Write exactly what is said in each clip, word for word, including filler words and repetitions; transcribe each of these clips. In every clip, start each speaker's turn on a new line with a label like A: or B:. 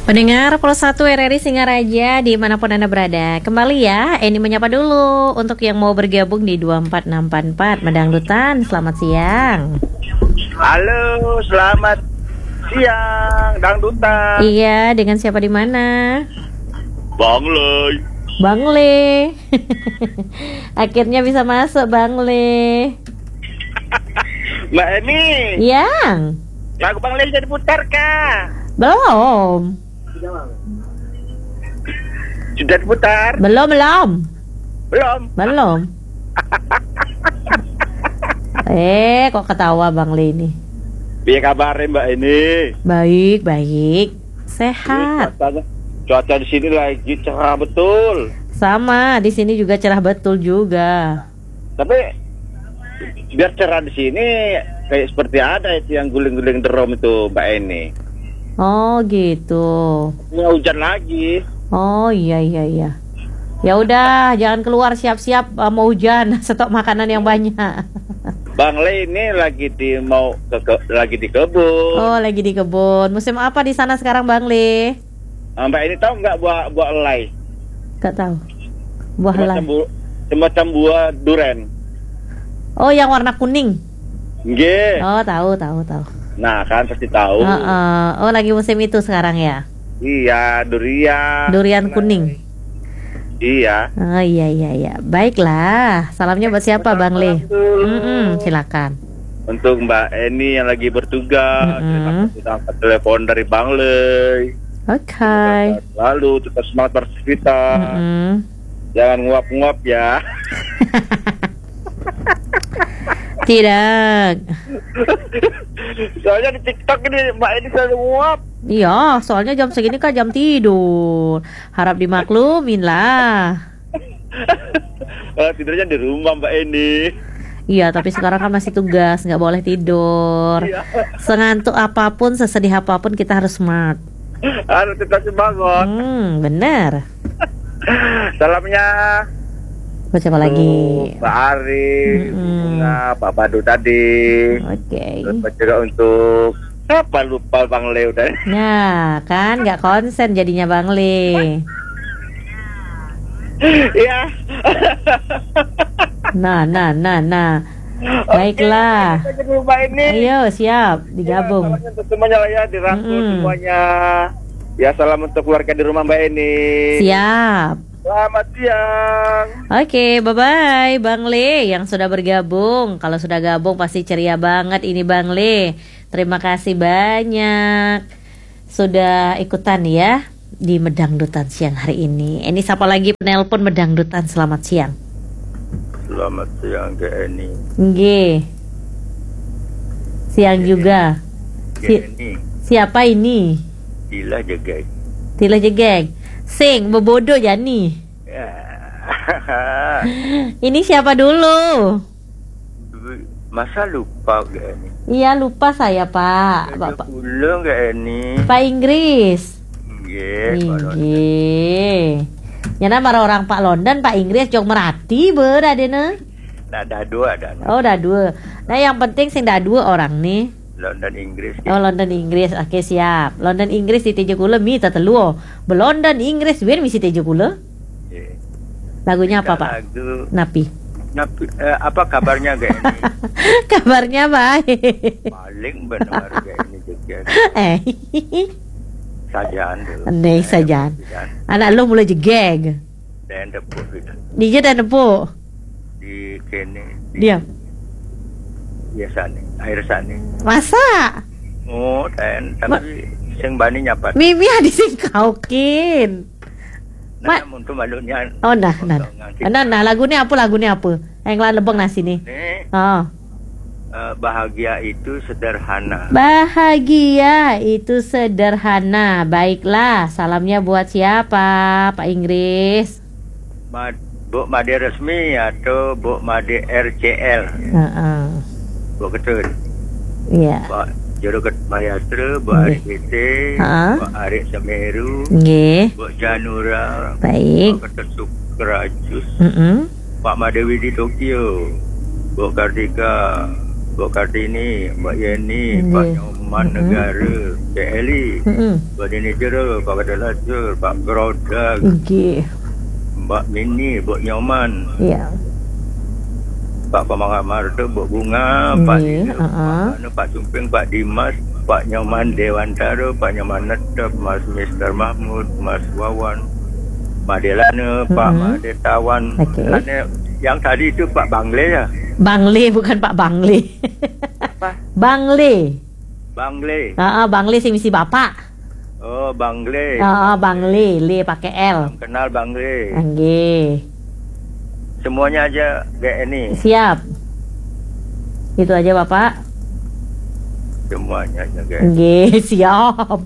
A: Pendengar Pulse satu R R I Singaraja dimanapun Anda berada, kembali ya, Eni menyapa dulu untuk yang mau bergabung di dua empat enam empat empat Medangdutan. Selamat siang.
B: Halo, selamat siang Dangdutan.
A: Iya, dengan siapa di mana?
B: Bang Le.
A: Bang Le. Akhirnya bisa masuk Bang Le.
B: Mbak Eni.
A: Yang
B: Lagu Bang Le sudah diputar kah?
A: Belum.
B: Sudah diputar?
A: Belum, belum.
B: Belum.
A: Belum. Eh, kok ketawa Bang Le ini?
B: Biar kabarnya Mbak Eni.
A: Baik, baik. Sehat.
B: Cuaca, cuaca di sini lagi cerah betul.
A: Sama, di sini juga cerah betul juga.
B: Tapi biar cerah di sini kayak seperti ada itu yang guling-guling derom itu Mbak Eni.
A: Oh, gitu.
B: Nggak hujan lagi.
A: Oh, iya iya iya. Ya udah, jangan keluar, siap-siap uh, mau hujan, stok makanan yang banyak.
B: Bang Le ini lagi di mau ke, ke lagi di kebun.
A: Oh, lagi di kebun. Musim apa di sana sekarang Bang Le?
B: Mbak Eni tahu nggak buah buah elai?
A: Gak tahu. Buah
B: Semacam,
A: lah.
B: bu, semacam buah duren.
A: Oh, yang warna kuning.
B: Nggih.
A: Oh, tahu tahu tahu.
B: Nah, kan pasti tahu.
A: Uh, uh. Oh, lagi musim itu sekarang ya?
B: Iya, durian.
A: Durian kuning.
B: Iya.
A: Oh, iya iya iya. Baiklah. Salamnya buat siapa Bang Le? Mm-mm, silakan.
B: Untuk Mbak Eni yang lagi bertugas,
A: Mm-mm.
B: kita angkat telepon dari Bang Le.
A: Oke. Okay.
B: Lalu tetap semangat beraktivitas.
A: Mm-mm.
B: Jangan nguap-nguap ya.
A: Tidak.
B: Soalnya di TikTok ini Mbak Eni selalu nguap.
A: Iya, soalnya jam segini kan jam tidur. Harap dimaklumin lah.
B: uh, tidurnya di rumah Mbak Eni.
A: Iya, tapi sekarang kan masih tugas, nggak boleh tidur.
B: Iya.
A: Sengantuk apapun, sesedih apapun kita harus smart.
B: Harus tetap semangat.
A: Hmm, benar.
B: Salamnya
A: Buat siapa lagi?
B: Pak Ari,
A: Mm-mm.
B: Bunga, Pak Badu tadi.
A: Oke.
B: Terus juga untuk apa lupa Bang Le udah.
A: Nah, kan nggak konsen jadinya Bang Le.
B: Iya.
A: Nah, nah, nah, nah. Baiklah.
B: Oke, kita ke rumah ini.
A: Ayo, siap, digabung.
B: Ya, salam untuk semuanya lah ya, dirangkul
A: Mm-mm.
B: semuanya. Ya, salam untuk keluarga di rumah Mbak Eni.
A: Siap.
B: Selamat siang.
A: Oke, bye-bye Bang Le yang sudah bergabung. Kalau sudah gabung pasti ceria banget ini Bang Le. Terima kasih banyak sudah ikutan ya di Medangdutan siang hari ini. Ini siapa lagi penelpon Medangdutan? Selamat siang.
B: Selamat siang ke Eni.
A: Nggih. Siang juga. Si-
B: Eni.
A: siapa ini?
B: Gila jaga.
A: Tila jegeg. Sing bebodo Jani.
B: Ya.
A: Ini siapa dulu?
B: Masa lupa ke Eni?
A: Iya, lupa saya, Pak. Bapak
B: Pulang ke Eni.
A: Pak Inggris.
B: Nggih, Pak London.
A: Iya. Nyana marah orang Pak London, Pak Inggris jong merati beradena.
B: Nah, ada dua ada.
A: Oh, dah dua. Nah, yang penting sing dah dua orang nih.
B: London Inggris.
A: Oh, London Inggris. Oke, siap. London Inggris di tejo kula mi telu. Belondon Inggris wen misi tejo kula.
B: Nggih.
A: Lagunya apa, Pak?
B: Lagu
A: Napi.
B: Napi, eh, apa kabarnya ke Eni?
A: Kabarnya baik.
B: Paling benar ke Eni juga.
A: Eh.
B: Sajaan dulu.
A: Aneh sajaan. Anak lu mulai jegeg.
B: Dan tepuk gitu.
A: Dia dan nepuk.
B: Di kene. Di
A: Diam.
B: biasa nih, air sani.
A: Masa?
B: Oh, dan tapi sing bani nyapat.
A: Mimi ada sing kaukin.
B: Nah, untuk malunya.
A: Oh, nah, nah. Nah, nah, lagunya apa? Lagunya apa? Yang lain lebong nasi nih.
B: Nih,
A: Oh.
B: eh, bahagia itu sederhana.
A: Bahagia itu sederhana. Baiklah, salamnya buat siapa? Pak Inggris.
B: Ma- Bu Made resmi atau Bu Made R C L.
A: Heeh.
B: Bu Ketun.
A: Iya.
B: Pak Jero Ket Mayastra, Bu
A: Nggih.
B: Arik B T,
A: Ha?
B: Bu Arik Semeru,
A: Nggih.
B: Bu Janura,
A: Baik.
B: Pak Ketut Sukrajus,
A: Heeh.
B: Pak Madewi di Tokyo, Bu Kartika,
C: Mbak Kartini, Mbak Yeni,
A: Nggih.
C: Pak Nyoman
A: Mm-mm.
C: Negara, Cik Eli,
A: Mm-mm.
C: Mbak Dini Jero, Pak Kadalatur, Pak Gerodak,
A: Nggih.
C: Mbak Mini, Mbak Nyoman,
A: Iya.
C: Pak Pamangamar tu, Mbak Bunga,
A: Nggih,
C: Pak Dino,
A: uh-uh.
C: Pak Anu, Pak Sumping, Pak Dimas, Pak Nyoman Dewantara, Pak Nyoman Netep, Mas Mister Mahmud, Mas Wawan, Mak Delana, Pak
A: Mm-mm.
C: Mak Detawan.
A: Okey.
C: Kerana yang tadi itu Pak Bangle ya.
A: Bangle bukan Pak Bangle.
C: Apa?
A: Bangle.
C: Bangle.
A: Ah, ah, Bangle sing misi bapak.
C: Oh, Bangle.
A: Ah, ah, Bangle, le pakai L.
C: Kenal Bangle.
A: Nggih.
C: Semuanya aja kayak ini.
A: Siap. Itu aja Bapak.
C: Semuanya aja kayak.
A: Nggih, siap.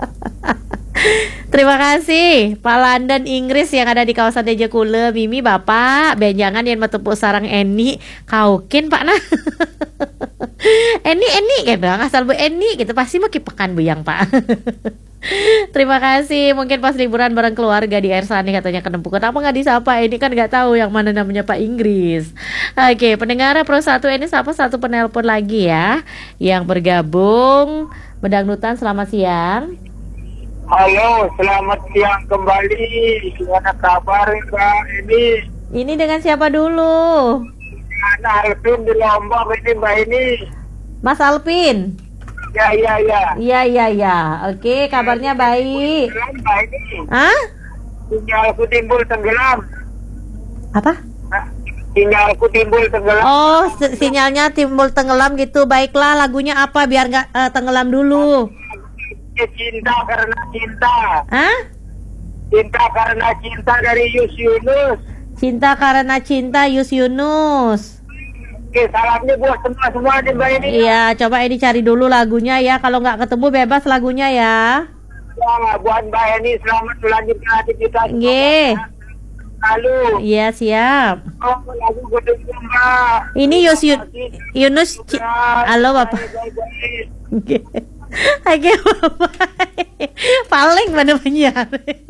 A: Terima kasih Pak London Inggris yang ada di kawasan Deja Kule. Mimi Bapak benjangan yang metepuk sarang Eni kaukin Pak nah. Eni Eni gitu asal bu Eni gitu pasti mau kipekan buyang Pak. Terima kasih. Mungkin pas liburan bareng keluarga di Air Sani katanya kenempu. Kenapa nggak disapa? Ini kan nggak tahu yang mana namanya Pak Inggris. Oke, pendengar Pro satu ini sapa satu penelpon lagi ya yang bergabung. Mendangdutan selamat siang.
D: Halo, selamat siang kembali. Gimana kabar Mbak ini?
A: Ini dengan siapa dulu?
D: Anak Alvin di Lombok ini Mbak ini.
A: Mas Alpin.
D: Ya, ya, ya.
A: Iya iya iya. Oke, kabarnya baik.
D: Tenggelam Mbak ini.
A: Hah?
D: Sinyalku timbul tenggelam.
A: Apa?
D: Hah? Sinyalku timbul tenggelam.
A: Oh, si- sinyalnya timbul tenggelam gitu. Baiklah, lagunya apa biar nggak eh, tenggelam dulu?
D: Cinta karena cinta.
A: Hah?
D: Cinta karena cinta dari Yus Yunus.
A: Cinta karena cinta Yus Yunus.
D: Oke, salamnya buat semua-semua nih Mbak ini.
A: Iya, coba ini cari dulu lagunya ya. Kalau nggak ketemu bebas lagunya ya.
D: Ya, buat Mbak ini selamat melanjutkan aktivitas.
A: Nggih.
D: Lalu.
A: Iya, siap.
D: Oh, lagu kedua Mbak.
A: Ini Yus Yun- Yunus. Ci- Halo, Bapak. Oke. Oke, Bapak. Paling mana penyiar.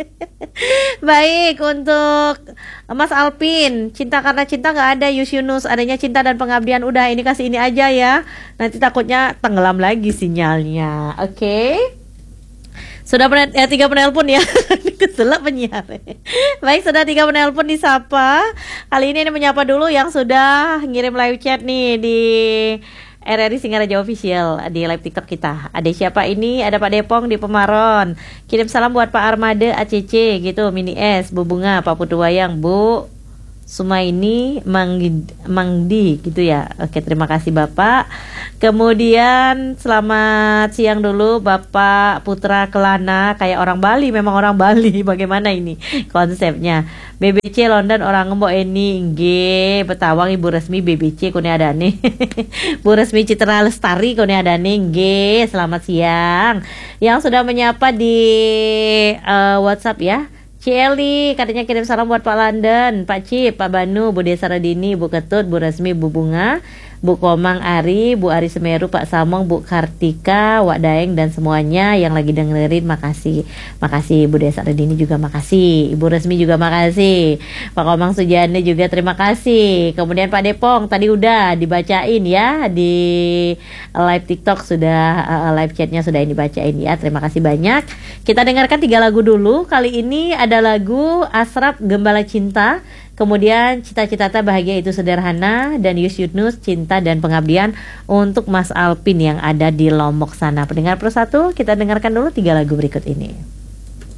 A: Baik, untuk Mas Alpin, cinta karena cinta nggak ada Yus Yunus, adanya cinta dan pengabdian. Udah, ini kasih ini aja ya. Nanti takutnya tenggelam lagi sinyalnya. Oke. Sudah pen ya, tiga penelpon ya. Keselak penyiar. Baik, sudah tiga penelpon disapa. Kali ini ini menyapa dulu yang sudah ngirim live chat nih di R R I Singaraja Official di live TikTok kita. Ada siapa ini? Ada Pak Depong di Pemaron. Kirim salam buat Pak Armada A C C gitu, Mini S, Bu Bunga, Pak Putu Wayang, Bu Sumaini, Mangdi, Mangdi gitu ya. Oke, terima kasih Bapak. Kemudian selamat siang dulu Bapak Putra Kelana, kayak orang Bali, memang orang Bali. Bagaimana ini konsepnya? B B C London orang ngembok ini nggih Betawang Ibu Resmi B B C kone ada nih. Bu Resmi Citra Lestari kone ada nih nggih. Selamat siang. Yang sudah menyapa di uh, WhatsApp ya. Cieli katanya kirim salam buat Pak London, Pak Cip, Pak Banu, Bu Desa Radini, Bu Ketut, Bu Resmi, Bu Bunga, Bu Komang Ari, Bu Ari Semeru, Pak Samong, Bu Kartika, Wak Daeng dan semuanya yang lagi dengerin, makasih. Makasih Bu Desa Radini juga makasih. Ibu Resmi juga makasih. Pak Komang Sujane juga terima kasih. Kemudian Pak Depong tadi udah dibacain ya di live TikTok, sudah uh, live chatnya sudah dibacain ya. Terima kasih banyak. Kita dengarkan tiga lagu dulu. Kali ini ada lagu Asrap Gembala Cinta. Kemudian Cita-Cita Bahagia Itu Sederhana dan Yus Yunus Cinta dan Pengabdian untuk Mas Alpin yang ada di Lombok sana. Pendengar Pro satu, kita dengarkan dulu tiga lagu berikut ini.